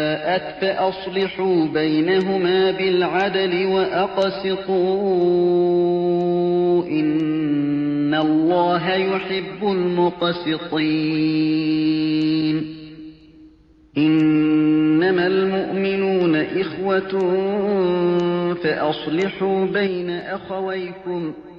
فأصلحوا بينهما بالعدل وأقسطوا إن الله يحب المقسطين إنما المؤمنون إخوة فأصلحوا بين أخويكم